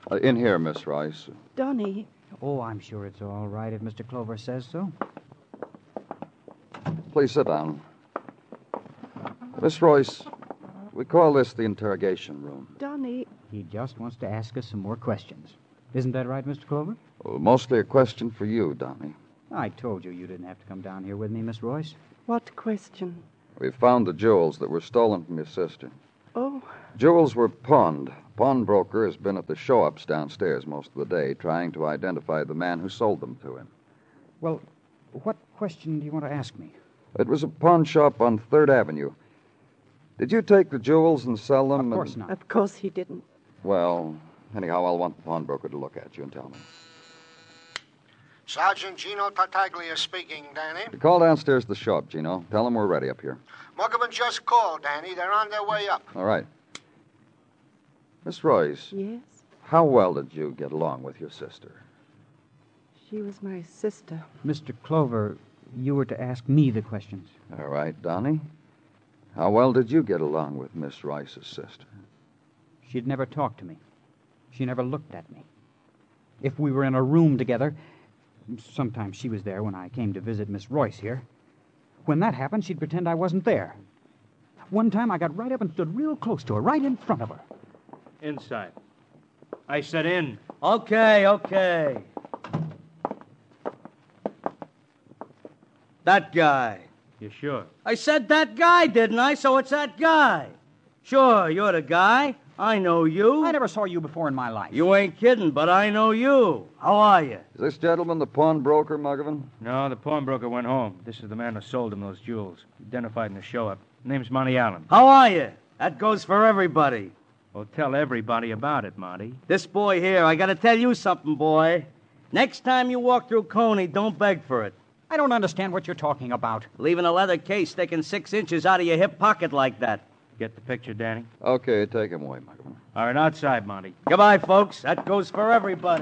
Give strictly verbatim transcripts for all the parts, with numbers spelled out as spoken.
Uh, in here, Miss Royce. Donnie. Oh, I'm sure it's all right if Mister Clover says so. Please sit down. Miss Royce, we call this the interrogation room. Donnie. He just wants to ask us some more questions. Isn't that right, Mister Clover? Well, mostly a question for you, Donnie. I told you you didn't have to come down here with me, Miss Royce. What question? We found the jewels that were stolen from your sister. Oh. Jewels were pawned. The pawnbroker has been at the show-ups downstairs most of the day, trying to identify the man who sold them to him. Well, what question do you want to ask me? It was a pawn shop on third Avenue. Did you take the jewels and sell them? Of course and... not. Of course he didn't. Well, anyhow, I'll want the pawnbroker to look at you and tell me. Sergeant Gino Tartaglia speaking, Danny. You call downstairs to the show-up, Gino. Tell them we're ready up here. Muggavan just called, Danny. They're on their way up. All right. Miss Royce. Yes? How well did you get along with your sister? She was my sister. Mister Clover, you were to ask me the questions. All right, Donnie. How well did you get along with Miss Royce's sister? She'd never talked to me. She never looked at me. If we were in a room together, sometimes she was there when I came to visit Miss Royce here. When that happened, she'd pretend I wasn't there. One time I got right up and stood real close to her, right in front of her. Inside. I said in. Okay, okay. That guy. You sure? I said that guy, didn't I? So it's that guy. Sure, you're the guy. I know you. I never saw you before in my life. You ain't kidding, but I know you. How are you? Is this gentleman the pawnbroker, Muggavan? No, the pawnbroker went home. This is the man who sold him those jewels. Identified in the show-up. Name's Monty Allen. How are you? That goes for everybody. Well, tell everybody about it, Monty. This boy here, I gotta tell you something, boy. Next time you walk through Coney, don't beg for it. I don't understand what you're talking about. Leaving a leather case sticking six inches out of your hip pocket like that. Get the picture, Danny? Okay, take him away, Muggavan. All right, outside, Monty. Goodbye, folks. That goes for everybody.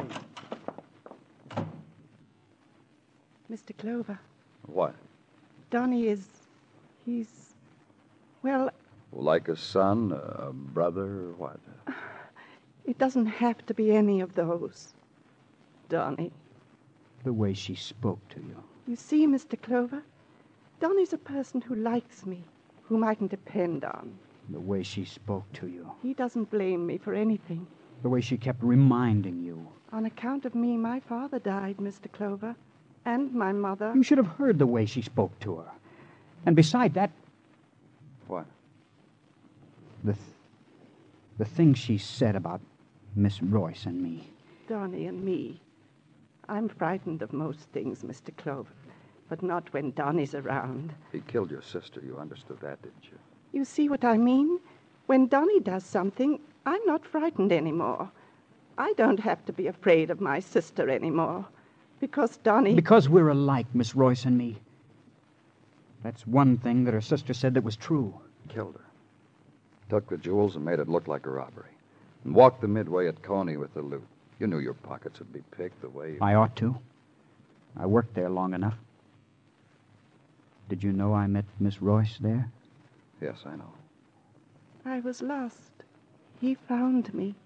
Mister Clover. What? Donnie is... he's... well... Like a son, a brother, or what? It doesn't have to be any of those, Donnie. The way she spoke to you. You see, Mister Clover, Donnie's a person who likes me, whom I can depend on. The way she spoke to you. He doesn't blame me for anything. The way she kept reminding you. On account of me, my father died, Mister Clover, and my mother. You should have heard the way she spoke to her. And beside that... What? The, th- the things she said about Miss Royce and me. Donnie and me. I'm frightened of most things, Mister Clover, but not when Donnie's around. He killed your sister. You understood that, didn't you? You see what I mean? When Donnie does something, I'm not frightened anymore. I don't have to be afraid of my sister anymore. Because Donnie... Because we're alike, Miss Royce and me. That's one thing that her sister said that was true. Killed her. Took the jewels and made it look like a robbery. And walked the midway at Coney with the loot. You knew your pockets would be picked the way... You... I ought to. I worked there long enough. Did you know I met Miss Royce there? Yes, I know. I was lost. He found me.